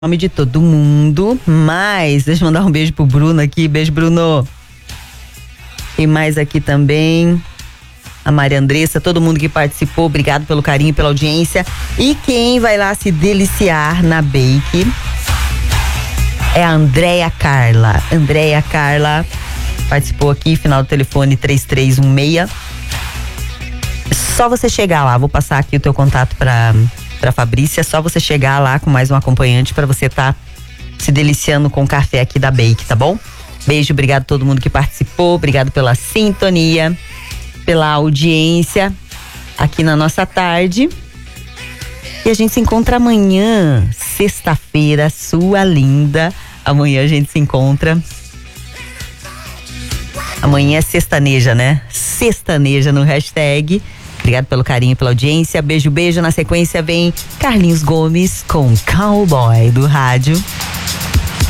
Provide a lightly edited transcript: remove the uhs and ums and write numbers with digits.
nome de todo mundo, mas deixa eu mandar um beijo pro Bruno aqui. Beijo, Bruno. E mais aqui também a Maria Andressa, todo mundo que participou, obrigado pelo carinho, pela audiência. E quem vai lá se deliciar na Bake é a Andréia Carla. Andréia Carla participou aqui, final do telefone 3316. Só você chegar lá, vou passar aqui o teu contato pra Fabrícia, é só você chegar lá com mais um acompanhante pra você tá se deliciando com o café aqui da Bake, tá bom? Beijo, obrigado a todo mundo que participou, obrigado pela sintonia, pela audiência aqui na nossa tarde. E a gente se encontra amanhã, sexta-feira, sua linda. Amanhã a gente se encontra. Amanhã é sextaneja, né? Sextaneja no hashtag. Obrigado pelo carinho, pela audiência. Beijo, beijo. Na sequência vem Carlinhos Gomes com Cowboy do rádio.